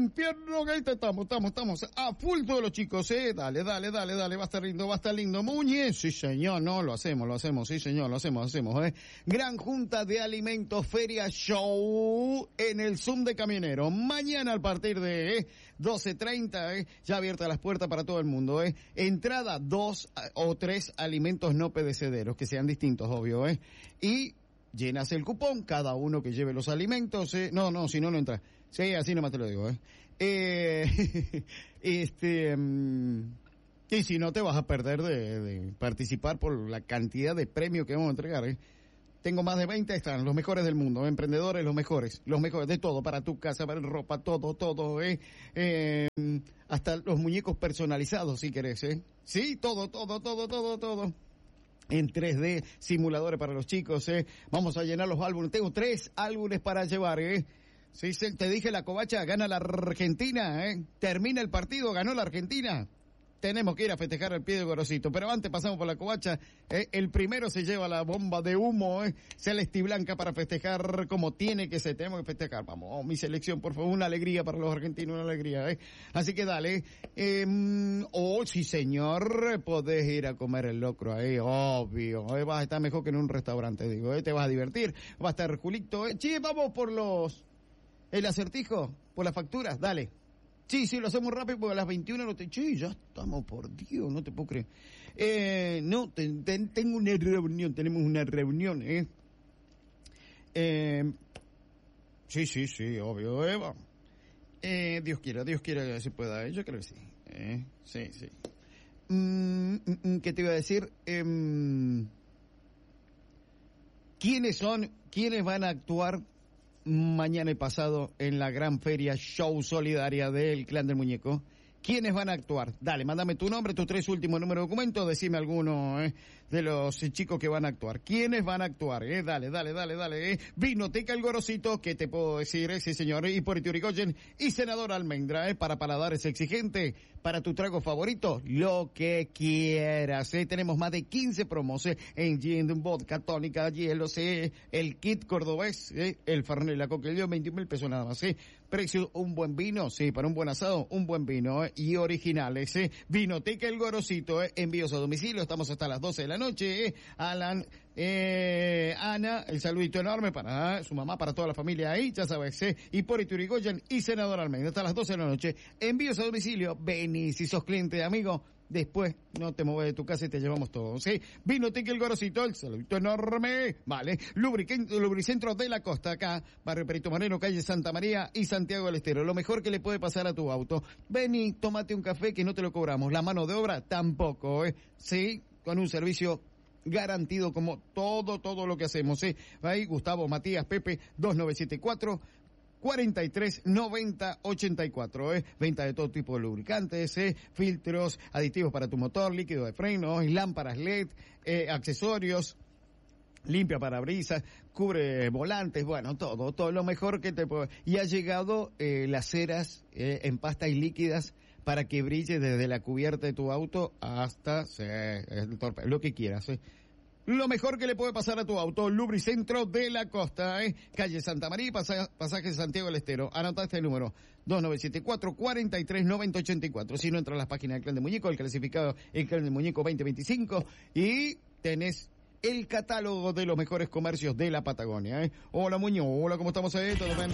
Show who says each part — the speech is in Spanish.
Speaker 1: infierno, que ahí estamos a full todos los chicos, dale, va a estar lindo, Muñez, sí señor, no, lo hacemos, sí señor, lo hacemos, Gran Junta de Alimentos, Feria Show en el Zoom de Camionero, mañana a partir de 12:30, ya abiertas las puertas para todo el mundo, entrada 2 o 3 alimentos no perecederos, que sean distintos, obvio, y llenas el cupón, cada uno que lleve los alimentos, no, si no entra. Sí, así nomás te lo digo, y si no te vas a perder de participar por la cantidad de premios que vamos a entregar, Tengo más de 20, están los mejores del mundo, emprendedores, los mejores de todo, para tu casa, para ropa, todo, hasta los muñecos personalizados, si querés, Sí, todo. En 3D, simuladores para los chicos, Vamos a llenar los álbumes. Tengo 3 álbumes para llevar, Sí, te dije, la covacha, gana la Argentina, Termina el partido, ganó la Argentina. Tenemos que ir a festejar al pie de Gorosito, pero antes pasamos por la covacha, el primero se lleva la bomba de humo, celeste y blanca para festejar como tiene que ser, tenemos que festejar, vamos, mi selección, por favor, una alegría para los argentinos, una alegría, Así que dale, sí señor, podés ir a comer el locro ahí, obvio, vas a estar mejor que en un restaurante, digo, te vas a divertir, va a estar Julito, che, vamos por el acertijo, por las facturas, dale. Sí, lo hacemos rápido porque a las 21 ya estamos, por Dios, no te puedo creer. No, tengo una reunión, tenemos una reunión, Sí, obvio, Eva. Dios quiera que se pueda, yo creo que sí. Sí. ¿Qué te iba a decir? ¿Quiénes van a actuar mañana y pasado en la gran feria show solidaria del Clan del Muñeco? ¿Quiénes van a actuar? Dale, mándame tu nombre, tus 3 últimos números de documento, decime alguno de los chicos que van a actuar. ¿Quiénes van a actuar? Dale. Vinoteca El Gorosito, ¿qué te puedo decir? Sí, señor. Y por Urigoyen y Senador Almendra, para paladares exigente, para tu trago favorito, lo que quieras, Tenemos más de 15 promos, en gin, vodka, tónica, hielo, el kit cordobés, el Fernet, la Coquelio, 21,000 pesos nada más, Precio, un buen vino, para un buen asado, un buen vino, y originales, Vinoteca El Gorosito, envíos a domicilio, estamos hasta las 12 de la noche, Alan, Ana, el saludito enorme para su mamá, para toda la familia ahí, ya sabes, y por Urigoyen y Senador Almeida, hasta las 12 de la noche, envíos a domicilio, vení, si sos cliente, amigo, después no te mueves de tu casa y te llevamos todo, Vinoteca El Gorosito, el saludito enorme, vale, Lubricentro de la Costa, acá, Barrio Perito Moreno, calle Santa María y Santiago del Estero, lo mejor que le puede pasar a tu auto, vení, tómate un café que no te lo cobramos, la mano de obra tampoco, con un servicio garantido como todo lo que hacemos, ahí Gustavo, Matías, Pepe, 2974 439084, venta de todo tipo de lubricantes, filtros, aditivos para tu motor, líquido de frenos, lámparas LED, accesorios, limpia parabrisas, cubre volantes, bueno, todo lo mejor que te puedo. Y ha llegado las ceras en pastas y líquidas para que brille desde la cubierta de tu auto hasta el torpe, lo que quieras, Lo mejor que le puede pasar a tu auto, Lubricentro de la Costa, calle Santa María, pasaje Santiago del Estero. Anota este número, 2974-439084. Si no, entra a las páginas del Clan de Muñeco, el clasificado el Clan de Muñeco 2025, y tenés el catálogo de los mejores comercios de la Patagonia, Hola, Muñoz, hola, ¿cómo estamos ahí? ¿Todo bien?